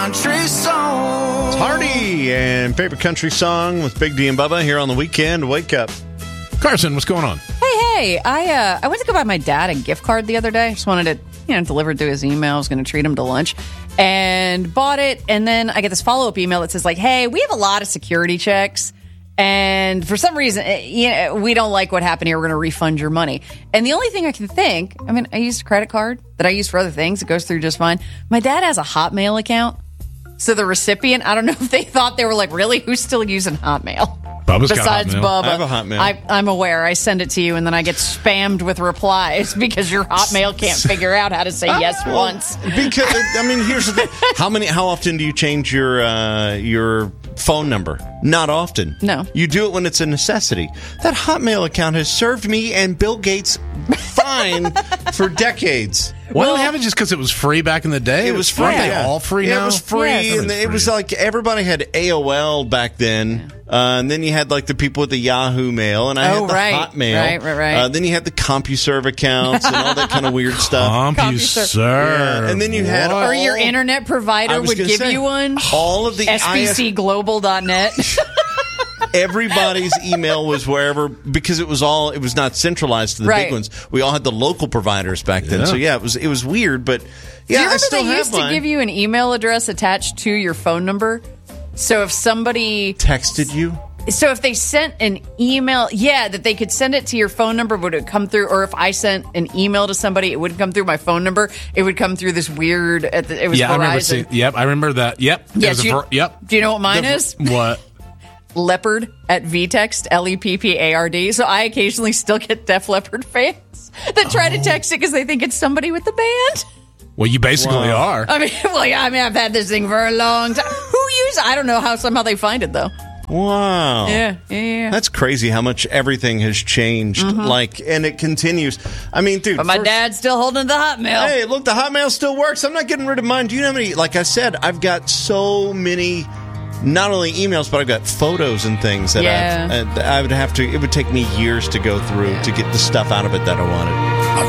Country song. It's Hardy and Favorite Country Song with Big D and Bubba here on the weekend. Wake up. Carson, what's going on? Hey, I went to go buy my dad a gift card the other day. Just wanted it, delivered to his email. I was going to treat him to lunch and bought it. And then I get this follow-up email that says, like, hey, we have a lot of security checks. And for some reason, we don't like what happened here. We're going to refund your money. And the only thing I can think, I used a credit card that I use for other things. It goes through just fine. My dad has a Hotmail account. So the recipient, I don't know if they thought they were like, really? Who's still using Hotmail? Bubba's Besides got Hotmail. Bubba. I have a Hotmail. I'm aware. I send it to you, and then I get spammed with replies because your Hotmail can't figure out how to say yes once. Because here's the thing: how often do you change your phone number? Not often. No. You do it when it's a necessity. That Hotmail account has served me and Bill Gates fine for decades. Why don't they have it just because it was free back in the day? It was free. Aren't they all free now? It was free, Yes. and it was like everybody had AOL back then. And then you had like the people with the Yahoo Mail, and I had the Hotmail. Right. Then you had the CompuServe accounts and all that kind of weird stuff. CompuServe. Yeah. And then you had Or your internet provider would give you one. All of the SBCglobal.net. Everybody's email was wherever, because it was not centralized to the big ones. We all had the local providers back then. Yeah. So yeah, it was weird, but Do you yeah, I remember still they have used mine. to give you an email address attached to your phone number? So if somebody Texted you? So if they sent an email, that they could send it to your phone number, would it come through? Or if I sent an email to somebody, it wouldn't come through my phone number. It would come through this weird. It was Yeah, Verizon. I remember seeing. Yep, I remember that. Yep. Yeah, Yep. Do you know what mine is? What? Leopard at VText, LEPPARD. So I occasionally still get Def Leppard fans that try to text it because they think it's somebody with the band. Well, you basically are. I've had this thing for a long time. I don't know how somehow they find it though. Wow. Yeah. That's crazy how much everything has changed. And it continues. Dude. But my dad's still holding the Hotmail. Hey, look, the Hotmail still works. I'm not getting rid of mine. Do you know how many? Like I said, I've got so many, not only emails, but I've got photos and things that I would have to, it would take me years to go through to get the stuff out of it that I wanted.